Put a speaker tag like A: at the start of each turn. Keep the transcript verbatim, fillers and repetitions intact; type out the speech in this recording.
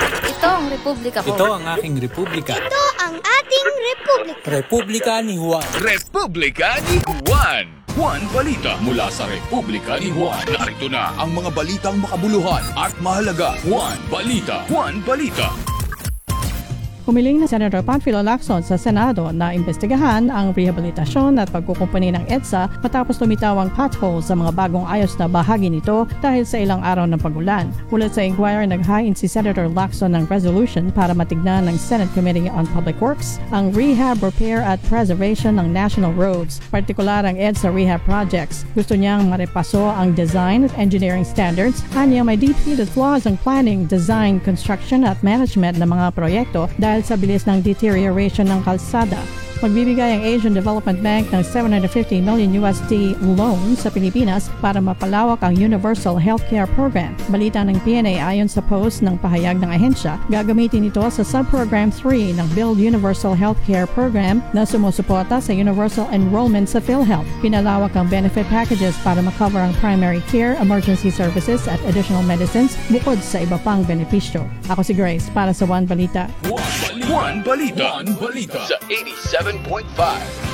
A: Ito ang republika ko.
B: Ito ang aking republika.
C: Ito ang ating republika.
B: Republika ni Juan.
D: Republika ni Juan. Juan Balita mula sa Republika ni Juan. Narito na ang mga balitang makabuluhan at mahalaga. Juan Balita. Juan Balita.
E: Humiling na Senator Panfilo Lacson sa Senado na imbestigahan ang rehabilitasyon at pagkukumpuni ng EDSA matapos lumitaw ang pothole sa mga bagong ayos na bahagi nito dahil sa ilang araw ng pagulan. Ulat sa inquiry, nag-hain si Senator Lacson ng resolution para matignan ng Senate Committee on Public Works ang rehab, repair at preservation ng national roads, partikular ang EDSA rehab projects. Gusto niyang marepaso ang design at engineering standards, kanya may deep-seated flaws ang planning, design, construction at management ng mga proyekto dahil sa bilis ng deterioration ng kalsada. Magbibigay ang Asian Development Bank ng seven hundred fifty million U S D loan sa Pilipinas para mapalawak ang Universal Healthcare Program. Balita ng P N A ayon sa post ng pahayag ng ahensya, gagamitin ito sa Subprogram three ng Build Universal Healthcare Program na sumusuporta sa Universal Enrollment sa PhilHealth. Pinalawak ang benefit packages para makover ang primary care, emergency services at additional medicines bukod sa iba pang benepisyo. Ako si Grace para sa One Balita.
D: One Balita. One Balita. One Balita. Sa eighty-seven point five.